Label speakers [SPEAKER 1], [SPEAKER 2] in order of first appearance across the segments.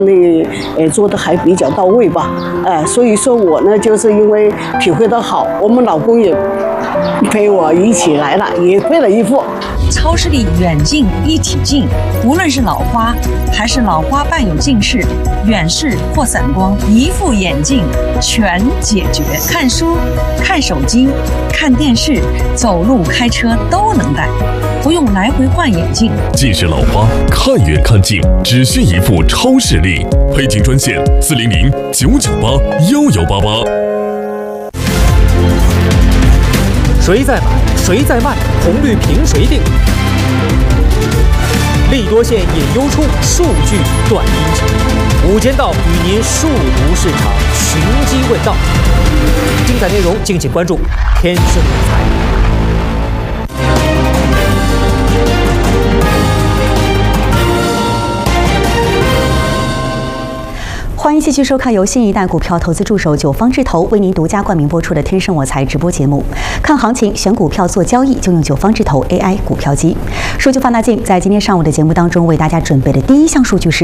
[SPEAKER 1] 做的还比较到位吧，所以说我呢，就是因为体会到好，我们老公也陪我一起来了，也配了一副。
[SPEAKER 2] 超视力远近一体镜，无论是老花还是老花伴有近视、远视或散光，一副眼镜全解决。看书、看手机、看电视、走路、开车都能戴，不用来回换眼镜。
[SPEAKER 3] 近视老花看远看近，只需一副超视力。配镜专线400-998-1188。
[SPEAKER 4] 谁在买，谁在卖，红绿凭谁定？利多线引优出，数据断阴晴。午间道与您速读市场，寻机问道。精彩内容敬请关注天生理财。
[SPEAKER 5] 欢迎继续收看由新一代股票投资助手九方智投为您独家冠名播出的《天生我材》直播节目。看行情、选股票、做交易，就用九方智投 AI 股票机。数据放大镜在今天上午的节目当中为大家准备的第一项数据是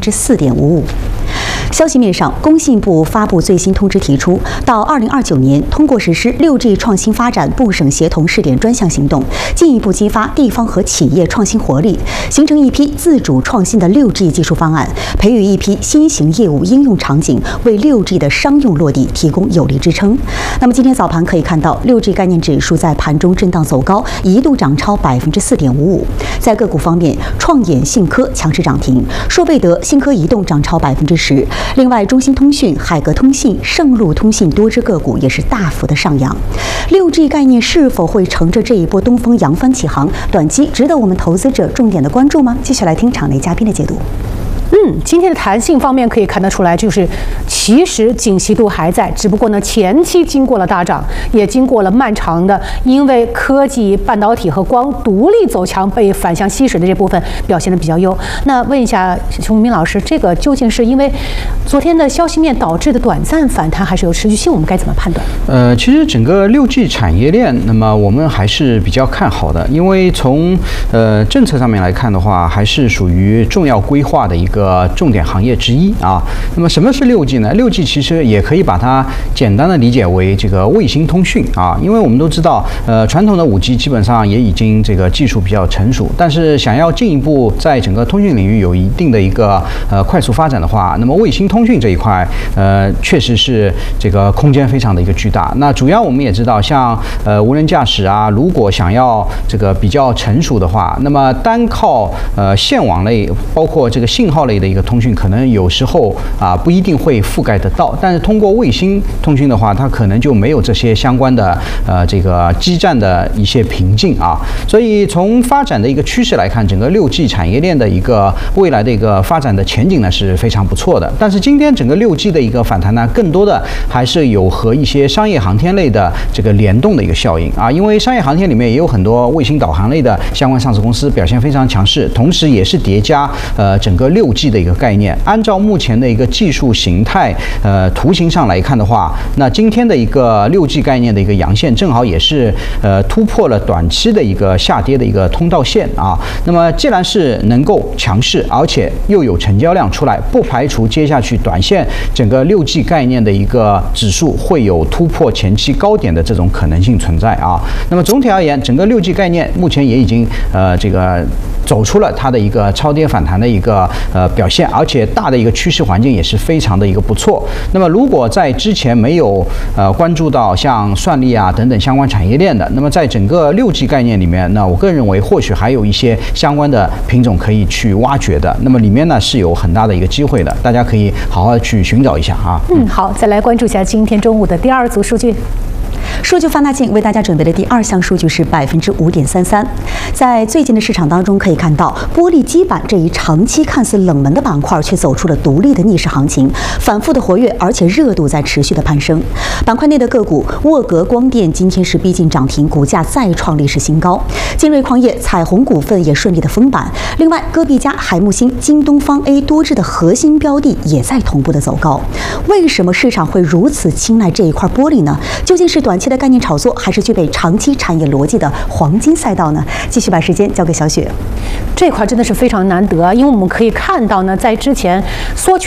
[SPEAKER 5] 4.55%。消息面上，工信部发布最新通知，提出到2029年，通过实施6G 创新发展部省协同试点专项行动，进一步激发地方和企业创新活力，形成一批自主创新的6G 技术方案，培育一批新型业务应用场景，为6G 的商用落地提供有力支撑。那么今天早盘可以看到，6G 概念指数在盘中震荡走高，一度涨超4.55%。在个股方面，创研、信科强势涨停，硕贝德、信科移动涨超10%。另外，中兴通讯、海格通信、盛路通信多只个股也是大幅的上扬。6G 概念是否会乘着这一波东风扬帆起航？短期值得我们投资者重点的关注吗？继续来听场内嘉宾的解读。
[SPEAKER 6] 今天的弹性方面可以看得出来，就是其实景气度还在，只不过呢前期经过了大涨，也经过了漫长的因为科技、半导体和光独立走强被反向吸水的这部分表现的比较优。那问一下熊明老师，这个究竟是因为昨天的消息面导致的短暂反弹，还是有持续性？我们该怎么判断？
[SPEAKER 7] 其实整个6G 产业链，那么我们还是比较看好的，因为从政策上面来看的话，还是属于重要规划的一个重点行业之一啊。那么什么是6G 呢？6G 其实也可以把它简单的理解为这个卫星通讯啊，因为我们都知道，传统的5G 基本上也已经这个技术比较成熟，但是想要进一步在整个通讯领域有一定的一个快速发展的话，那么卫星通讯这一块确实是这个空间非常的一个巨大。那主要我们也知道，像无人驾驶啊，如果想要这个比较成熟的话，那么单靠线网类，包括这个信号类的一个通讯，可能有时候不一定会覆盖得到，但是通过卫星通讯的话，它可能就没有这些相关的这个基站的一些瓶颈啊。所以从发展的一个趋势来看，整个6G 产业链的一个未来的一个发展的前景呢是非常不错的。但是今天整个6G 的一个反弹呢，更多的还是有和一些商业航天类的这个联动的一个效应啊，因为商业航天里面也有很多卫星导航类的相关上市公司表现非常强势，同时也是叠加整个6G 的一个概念。按照目前的一个技术形态图形上来看的话，那今天的一个6G 概念的一个阳线，正好也是突破了短期的一个下跌的一个通道线啊。那么既然是能够强势，而且又有成交量出来，不排除接下去短线整个6G 概念的一个指数会有突破前期高点的这种可能性存在啊。那么总体而言，整个6G 概念目前也已经这个走出了它的一个超跌反弹的一个表现，而且大的一个趋势环境也是非常的一个不错。那么如果在之前没有关注到像算力啊等等相关产业链的，那么在整个6G 概念里面，那我个人认为或许还有一些相关的品种可以去挖掘的。那么里面呢是有很大的一个机会的，大家可以好好去寻找一下啊。
[SPEAKER 6] 好，再来关注一下今天中午的第二组数据。
[SPEAKER 5] 数据放大镜为大家准备的第二项数据是5.33%。在最近的市场当中，可以看到玻璃基板这一长期看似冷门的板块，却走出了独立的逆势行情，反复的活跃，而且热度在持续的攀升。板块内的个股，沃格光电今天是逼近涨停，股价再创历史新高。金瑞矿业、彩虹股份也顺利的封板。另外，戈壁佳、海木星、京东方 A 多只的核心标的也在同步的走高。为什么市场会如此青睐这一块玻璃呢？究竟是短期期的概念炒作，还是具备长期产业逻辑的黄金赛道呢？继续把时间交给小雪。
[SPEAKER 6] 这块真的是非常难得，因为我们可以看到呢，在之前缩